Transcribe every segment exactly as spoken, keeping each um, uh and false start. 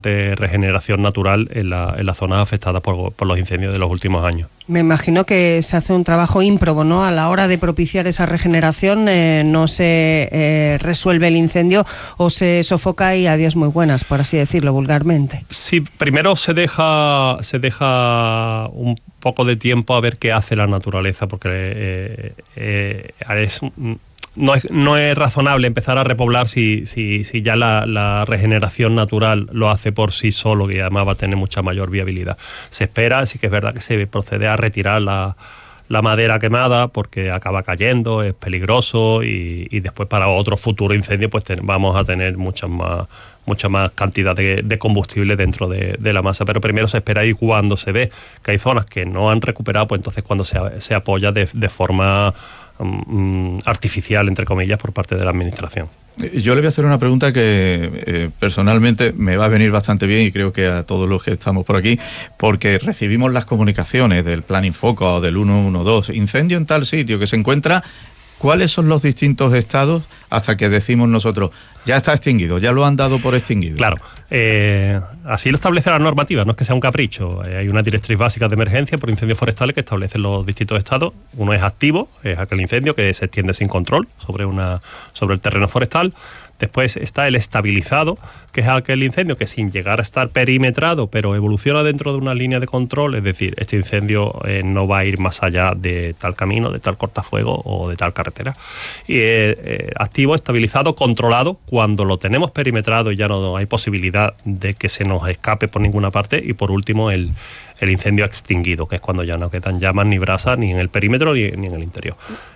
de regeneración natural en, la, en las zonas afectadas por, por los incendios de los últimos años. Me imagino que se hace un trabajo ímprobo, ¿no? A la hora de propiciar esa regeneración, eh, no se eh, resuelve el incendio o se sofoca y adiós muy buenas, por así decirlo vulgarmente. Sí, primero se deja, se deja un poco de tiempo a ver qué hace la naturaleza, porque eh, eh, es... No es, no es razonable empezar a repoblar si, si, si ya la, la regeneración natural lo hace por sí solo, y además va a tener mucha mayor viabilidad. Se espera, sí que es verdad que se procede a retirar la, la madera quemada porque acaba cayendo, es peligroso, y, y después para otro futuro incendio pues ten, vamos a tener muchas más, mucha más cantidad de, de combustible dentro de, de la masa. Pero primero se espera, y cuando se ve que hay zonas que no han recuperado, pues entonces cuando se, se apoya de, de forma artificial, entre comillas, por parte de la administración. Yo le voy a hacer una pregunta que eh, personalmente me va a venir bastante bien, y creo que a todos los que estamos por aquí, porque recibimos las comunicaciones del Plan Infoca o del uno uno dos, incendio en tal sitio que se encuentra. ¿Cuáles son los distintos estados hasta que decimos nosotros, ya está extinguido, ya lo han dado por extinguido? Claro, eh, así lo establece la normativa, no es que sea un capricho. Eh, hay una directriz básica de emergencia por incendios forestales que establecen los distintos estados. Uno es activo, es aquel incendio que se extiende sin control sobre, una, sobre el terreno forestal. Después está el estabilizado, que es aquel incendio que sin llegar a estar perimetrado, pero evoluciona dentro de una línea de control, es decir, este incendio eh, no va a ir más allá de tal camino, de tal cortafuego o de tal carretera. Y eh, eh, activo, estabilizado, controlado, cuando lo tenemos perimetrado y ya no hay posibilidad de que se nos escape por ninguna parte. Y por último, el, el incendio extinguido, que es cuando ya no quedan llamas ni brasas ni en el perímetro ni, ni en el interior.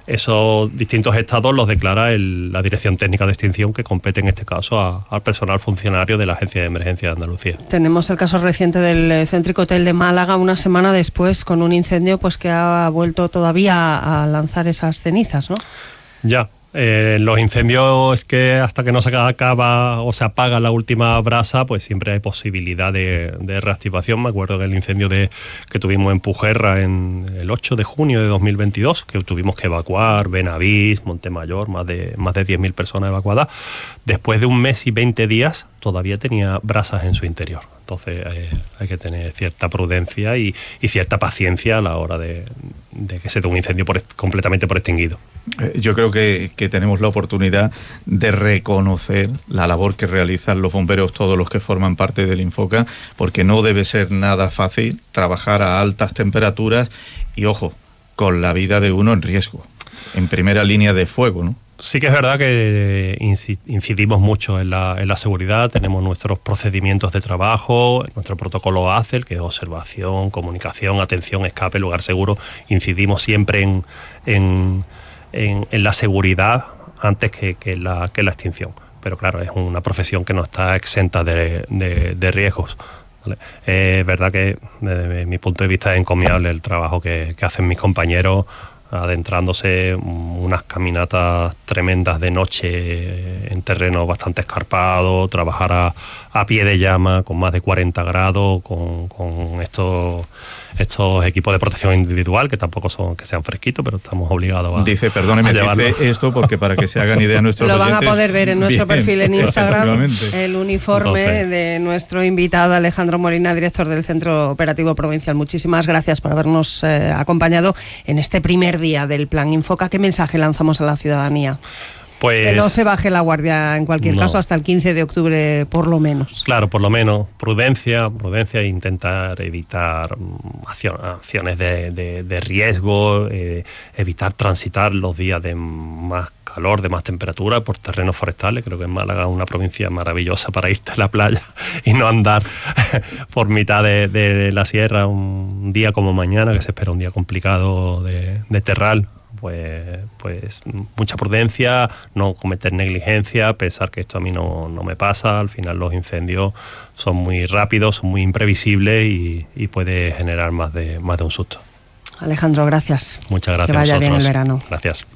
Esos distintos estados los declara el, la Dirección Técnica de Extinción, que compete en este caso a, al personal funcionario de la Agencia de Emergencia de Andalucía. Tenemos el caso reciente del Céntrico Hotel de Málaga, una semana después, con un incendio pues que ha vuelto todavía a lanzar esas cenizas, ¿no? Ya. Eh, los incendios es que hasta que no se acaba o se apaga la última brasa, pues siempre hay posibilidad de, de reactivación. Me acuerdo del incendio de, que tuvimos en Pujerra en el ocho de junio de dos mil veintidós, que tuvimos que evacuar Benavís, Montemayor, más de, más de diez mil personas evacuadas. Después de un mes y veinte días todavía tenía brasas en su interior. Entonces eh, hay que tener cierta prudencia y, y cierta paciencia a la hora de, de que se dé un incendio por, completamente por extinguido. Yo creo que, que tenemos la oportunidad de reconocer la labor que realizan los bomberos, todos los que forman parte del Infoca, porque no debe ser nada fácil trabajar a altas temperaturas y, ojo, con la vida de uno en riesgo, en primera línea de fuego, ¿no? Sí que es verdad que incidimos mucho en la, en la seguridad, tenemos nuestros procedimientos de trabajo, nuestro protocolo A C E L, que es observación, comunicación, atención, escape, lugar seguro. Incidimos siempre en, en, en, en la seguridad antes que, que, la, que la extinción. Pero claro, es una profesión que no está exenta de, de, de riesgos. ¿Vale? Eh, es verdad que desde mi punto de vista es encomiable el trabajo que, que hacen mis compañeros, adentrándose unas caminatas tremendas de noche en terreno bastante escarpado, trabajar a, a pie de llama con más de cuarenta grados, con, con estos estos equipos de protección individual, que tampoco son que sean fresquitos, pero estamos obligados a Dice, perdóneme, dice esto porque para que se hagan idea nuestros Lo oyentes, van a poder ver en nuestro bien, perfil en Instagram, el uniforme Entonces, de nuestro invitado Alejandro Molina, director del Centro Operativo Provincial. Muchísimas gracias por habernos eh, acompañado en este primer día del Plan Infoca. ¿Qué mensaje lanzamos a la ciudadanía? Pues, que no se baje la guardia en cualquier no. caso hasta el quince de octubre por lo menos. Claro, por lo menos prudencia, prudencia e intentar evitar acción, acciones de, de, de riesgo, eh, evitar transitar los días de más calor, de más temperatura por terrenos forestales. Creo que en Málaga es una provincia maravillosa para irte a la playa y no andar por mitad de, de la sierra un día como mañana, que se espera un día complicado de, de terral. Pues, pues mucha prudencia, no cometer negligencia, pensar que esto a mí no, no me pasa. Al final los incendios son muy rápidos, son muy imprevisibles y, y puede generar más de, más de un susto. Alejandro, gracias. Muchas gracias. Que vaya a vosotros. bien el verano. Gracias.